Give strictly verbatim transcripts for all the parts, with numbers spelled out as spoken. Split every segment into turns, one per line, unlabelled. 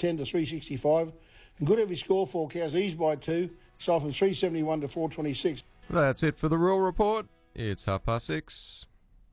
ten to three sixty-five. And Good Heavy score forecast eased by two, so from three seventy-one to four twenty-six.
That's it for the Rural Report. It's half past six.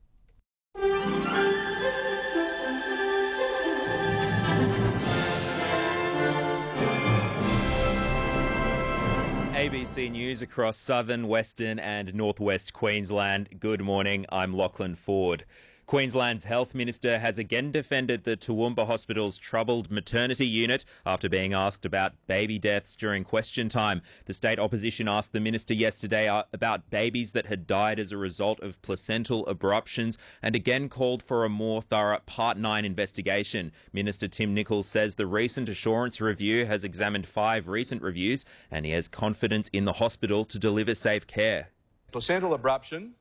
A B C News across southern, western and northwest Queensland. Good morning, I'm Lachlan Ford. Queensland's Health Minister has again defended the Toowoomba Hospital's troubled maternity unit after being asked about baby deaths during question time. The state opposition asked the minister yesterday about babies that had died as a result of placental abruptions and again called for a more thorough Part nine investigation. Minister Tim Nicholls says the recent assurance review has examined five recent reviews and he has confidence in the hospital to deliver safe care.
Placental abruption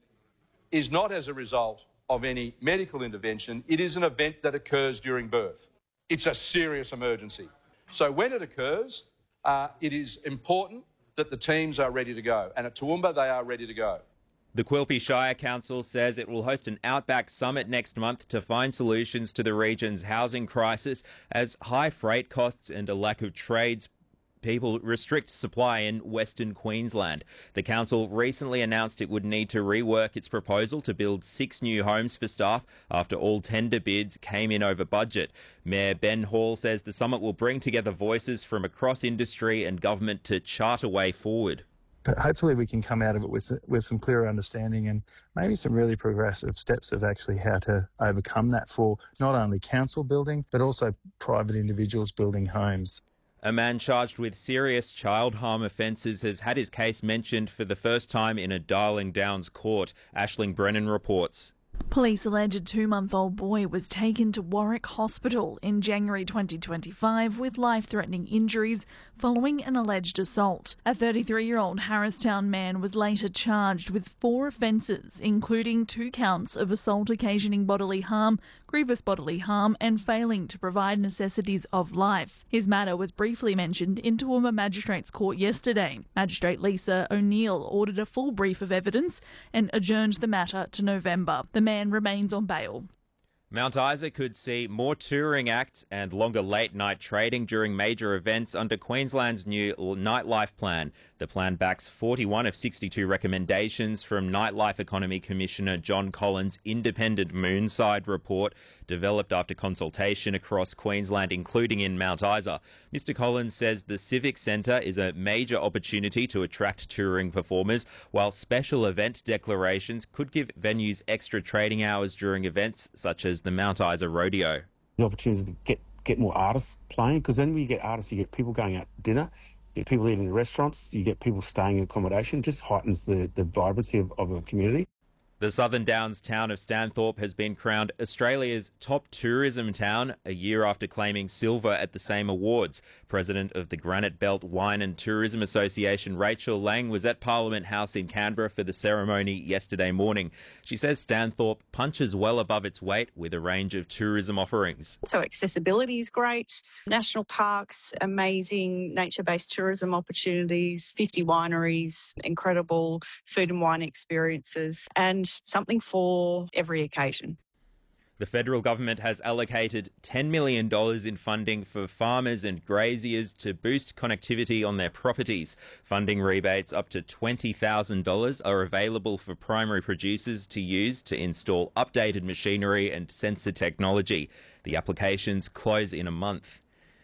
is not as a result of any medical intervention. It is an event that occurs during birth. It's a serious emergency. So when it occurs, uh, it is important that the teams are ready to go. And at Toowoomba, they are ready to go.
The Quilpie Shire Council says it will host an Outback Summit next month to find solutions to the region's housing crisis as high freight costs and a lack of trades people restrict supply in Western Queensland. The council recently announced it would need to rework its proposal to build six new homes for staff after all tender bids came in over budget. Mayor Ben Hall says the summit will bring together voices from across industry and government to chart a way forward.
Hopefully we can come out of it with with some clearer understanding and maybe some really progressive steps of actually how to overcome that for not only council building but also private individuals building homes.
A man charged with serious child harm offences has had his case mentioned for the first time in a Darling Downs court. Aisling Brennan reports.
Police allege a two-month-old boy was taken to Warwick Hospital in January twenty twenty-five with life-threatening injuries following an alleged assault. A thirty-three-year-old Harristown man was later charged with four offences, including two counts of assault occasioning bodily harm, grievous bodily harm and failing to provide necessities of life. His matter was briefly mentioned in Toowoomba Magistrates Court yesterday. Magistrate Lisa O'Neill ordered a full brief of evidence and adjourned the matter to November. The man remains on bail.
Mount Isa could see more touring acts and longer late-night trading during major events under Queensland's new Nightlife Plan. The plan backs forty-one of sixty-two recommendations from Nightlife Economy Commissioner John Collins' independent Moonside report, developed after consultation across Queensland, including in Mount Isa. Mister Collins says the Civic Centre is a major opportunity to attract touring performers, while special event declarations could give venues extra trading hours during events such as the Mount Isa Rodeo.
The opportunity to get, get more artists playing, because then when you get artists, you get people going out to dinner, you get people eating in restaurants, you get people staying in accommodation, just heightens the, the vibrancy of, of a community.
The Southern Downs town of Stanthorpe has been crowned Australia's top tourism town a year after claiming silver at the same awards. President of the Granite Belt Wine and Tourism Association, Rachel Lang, was at Parliament House in Canberra for the ceremony yesterday morning. She says Stanthorpe punches well above its weight with a range of tourism offerings.
So accessibility is great, national parks, amazing nature-based tourism opportunities, fifty wineries, incredible food and wine experiences, and something for every occasion.
The federal government has allocated ten million dollars in funding for farmers and graziers to boost connectivity on their properties. Funding rebates up to twenty thousand dollars are available for primary producers to use to install updated machinery and sensor technology. The applications close in a month.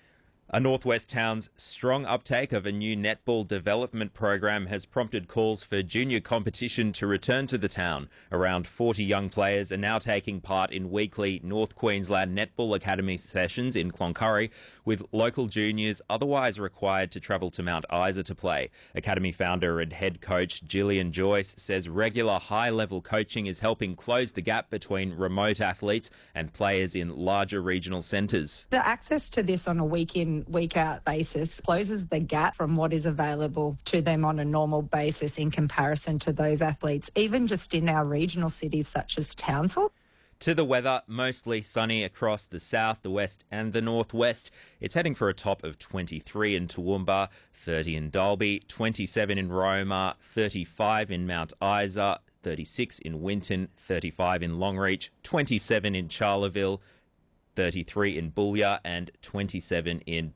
A Northwest town's strong uptake of a new netball development program has prompted calls for junior competition to return to the town. Around forty young players are now taking part in weekly North Queensland Netball Academy sessions in Cloncurry, with local juniors otherwise required to travel to Mount Isa to play. Academy founder and head coach Gillian Joyce says regular high-level coaching is helping close the gap between remote athletes and players in larger regional centres.
The access to this on a week-in, week-out basis closes the gap from what is available to them on a normal basis in comparison to those athletes, even just in our regional cities such as Townsville.
To the weather, mostly sunny across the south, the west and the northwest. It's heading for a top of twenty-three in Toowoomba, thirty in Dalby, twenty-seven in Roma, thirty-five in Mount Isa, thirty-six in Winton, thirty-five in Longreach, twenty-seven in Charleville, thirty-three in Boulia and twenty-seven in